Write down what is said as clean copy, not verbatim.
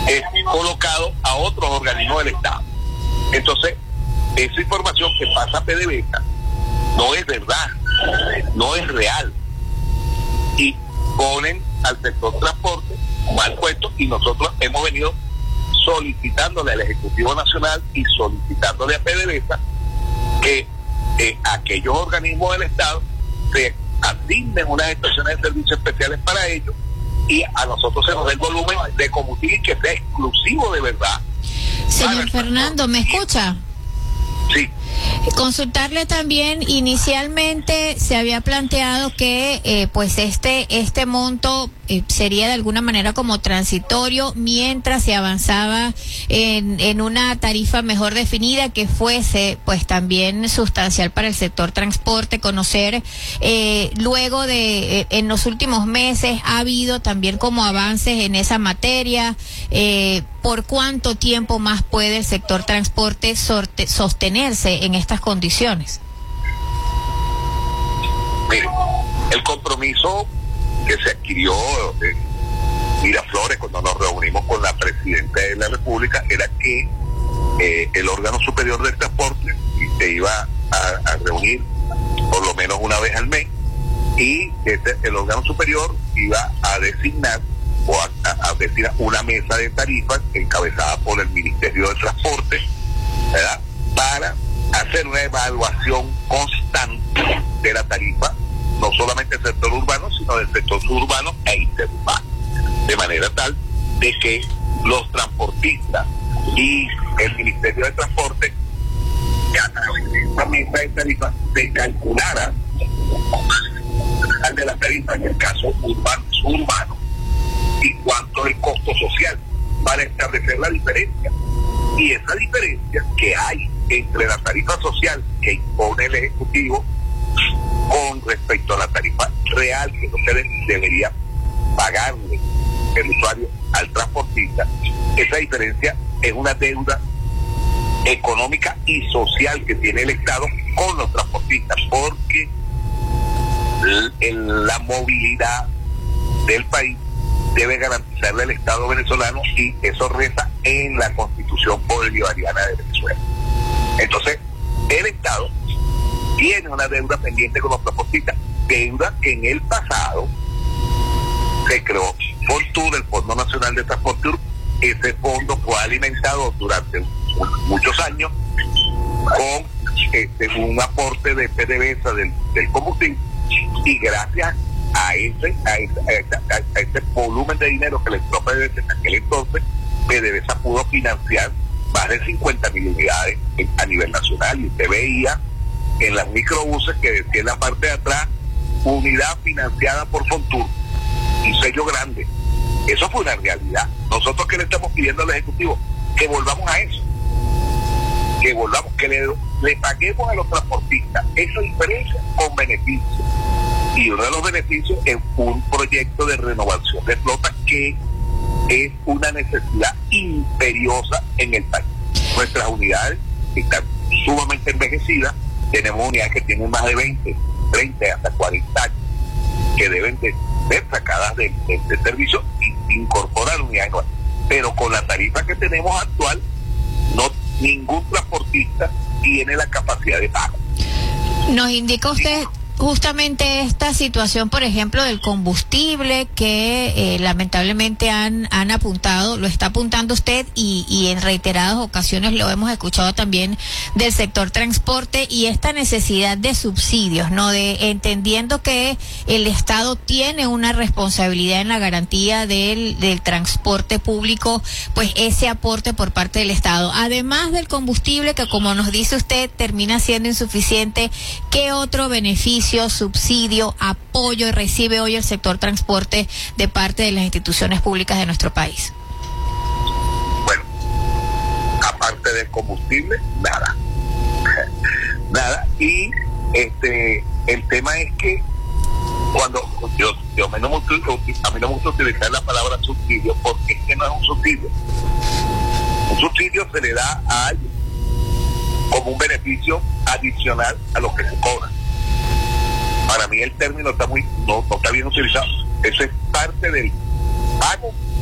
es colocado a otros organismos del Estado. Entonces, esa información que pasa a PDVSA no es verdad, no es real. Y ponen al sector transporte mal puesto, y nosotros hemos venido solicitándole al Ejecutivo Nacional y solicitándole a PDVSA que aquellos organismos del Estado se asignen unas estaciones de servicios especiales para ellos, y a nosotros se nos dé el volumen de combustible que sea exclusivo de verdad. Señor Fernando, ¿me escucha? Sí. Consultarle también, inicialmente se había planteado que pues este monto sería de alguna manera como transitorio mientras se avanzaba en una tarifa mejor definida que fuese pues también sustancial para el sector transporte. Conocer luego de en los últimos meses ha habido también como avances en esa materia. ¿Por cuánto tiempo más puede el sector transporte sostenerse en estas condiciones? Mire, el compromiso que se adquirió en Miraflores cuando nos reunimos con la Presidenta de la República era que el órgano superior del transporte se iba a reunir por lo menos una vez al mes, y el órgano superior iba a designar o a designar una mesa de tarifas encabezada por el Ministerio de Transporte, ¿verdad?, para hacer una evaluación constante de la tarifa, no solamente del sector urbano, sino del sector suburbano e interurbano, de manera tal de que los transportistas y el Ministerio de Transporte, que a través de esta mesa de tarifas se calculara de la tarifa en el caso urbano suburbano y cuánto es el costo social para establecer la diferencia. Y esa diferencia que hay entre la tarifa social que impone el Ejecutivo con respecto a la tarifa real que no se debería pagarle el usuario al transportista, esa diferencia es una deuda económica y social que tiene el Estado con los transportistas, porque la movilidad del país debe garantizarle al Estado venezolano, y eso reza en la Constitución bolivariana de Venezuela. Entonces, el Estado tiene una deuda pendiente con los transportistas, deuda que en el pasado se creó FONTUR, el Fondo Nacional de Transporte Urbano. Ese fondo fue alimentado durante muchos años con un aporte de PDVSA del combustible, y gracias a ese volumen de dinero que le entró PDVSA en aquel entonces, PDVSA pudo financiar más de 50.000 unidades a nivel nacional, y usted veía en las microbuses que decía en la parte de atrás, unidad financiada por FONTUR, un sello grande. Eso fue una realidad. Nosotros, ¿qué le estamos pidiendo al Ejecutivo? Que volvamos a eso, que volvamos, que le paguemos a los transportistas esa diferencia con beneficios, y uno de los beneficios es un proyecto de renovación de flota que es una necesidad imperiosa en el país. Nuestras unidades están sumamente envejecidas, tenemos unidades que tienen más de 20, 30, hasta 40 años, que deben de ser sacadas de servicio y incorporar unidades nuevas. Pero con la tarifa que tenemos actual, ningún transportista tiene la capacidad de pago. Nos indica usted justamente esta situación, por ejemplo, del combustible que lamentablemente han apuntado, lo está apuntando usted, y en reiteradas ocasiones lo hemos escuchado también del sector transporte, y esta necesidad de subsidios, ¿no? De entendiendo que el Estado tiene una responsabilidad en la garantía del transporte público, pues ese aporte por parte del Estado, además del combustible que, como nos dice usted, termina siendo insuficiente. ¿Qué otro beneficio, subsidio, apoyo recibe hoy el sector transporte de parte de las instituciones públicas de nuestro país? Bueno, aparte del combustible, nada. Nada. Y el tema es que cuando a mí no me gusta utilizar la palabra subsidio, porque es que no es un subsidio. Un subsidio se le da a alguien como un beneficio adicional a lo que se cobra. Para mí el término no está bien utilizado. Eso es parte del pago